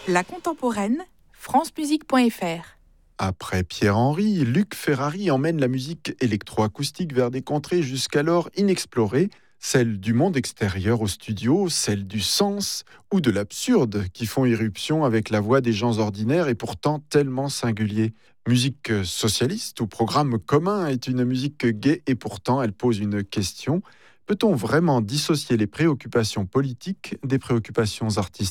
La contemporaine, francemusique.fr. Après Pierre-Henry, Luc Ferrari emmène la musique électroacoustique vers des contrées jusqu'alors inexplorées, celles du monde extérieur au studio, celles du sens ou de l'absurde qui font irruption avec la voix des gens ordinaires et pourtant tellement singuliers. Musique socialiste ou programme commun est une musique gaie et pourtant elle pose une question. Peut-on vraiment dissocier les préoccupations politiques des préoccupations artistiques ?